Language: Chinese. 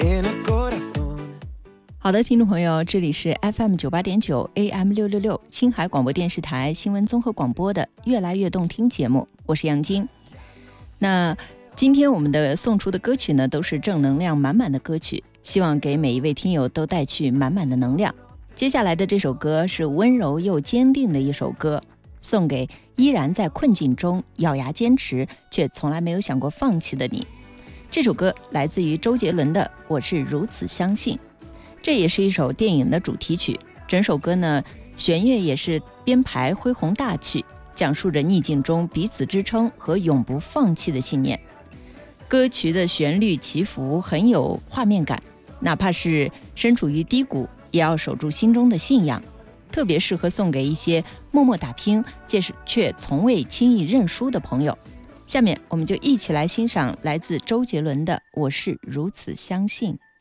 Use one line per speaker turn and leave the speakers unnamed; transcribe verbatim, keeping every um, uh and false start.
好的，听众朋友，这里是 F M 九八点九 A M 六六六青海广播电视台新闻综合广播的越来越动听节目，我是杨晶。那今天我们的送出的歌曲呢，都是正能量满满的歌曲，希望给每一位听友都带去满满的能量。接下来的这首歌是温柔又坚定的一首歌，送给依然在困境中咬牙坚持却从来没有想过放弃的你。这首歌来自于周杰伦的《我是如此相信》，这也是一首电影的主题曲。整首歌呢，弦乐也是编排恢宏大气，讲述着逆境中彼此支撑和永不放弃的信念。歌曲的旋律起伏很有画面感，哪怕是身处于低谷，也要守住心中的信仰，特别适合送给一些默默打拼却从未轻易认输的朋友。下面我们就一起来欣赏来自周杰伦的《我是如此相信》。